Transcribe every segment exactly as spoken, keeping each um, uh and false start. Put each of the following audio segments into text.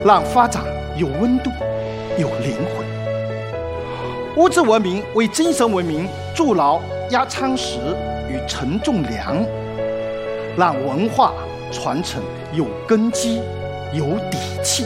让发展有温度、有灵魂。物质文明为精神文明筑牢压舱石与承重梁，让文化传承有根基、有底气。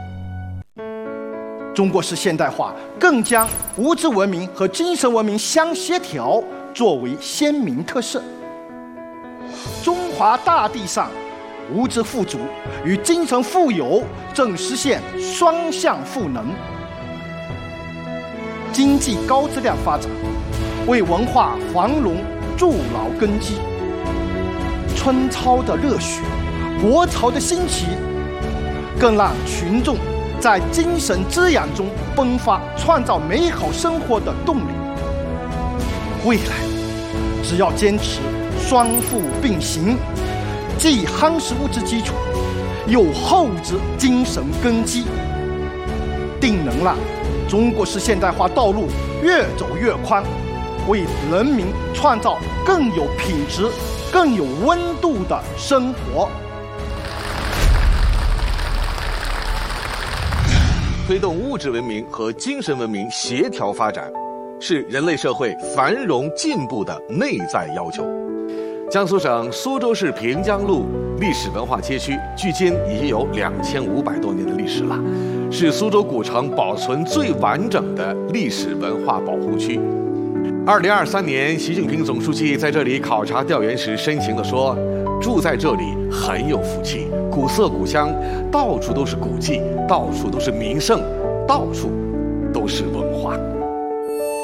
中国式现代化更将物质文明和精神文明相协调作为鲜明特色。中华大地上，物质富足与精神富有正实现双向赋能。经济高质量发展为文化繁荣筑牢根基。春操的热血，国潮的兴起，更让群众在精神滋养中迸发创造美好生活的动力。未来只要坚持双负并行，既夯实物质基础，又厚植精神根基，定能让中国式现代化道路越走越宽，为人民创造更有品质、更有温度的生活。 推动物质文明和精神文明协调发展，是人类社会繁荣进步的内在要求。江苏省苏州市平江路历史文化街区，距今已经有两千五百多年的历史了，是苏州古城保存最完整的历史文化保护区。二零二三年，习近平总书记在这里考察调研时深情地说：“住在这里很有福气，古色古香，到处都是古迹，到处都是名胜，到处都是文化。”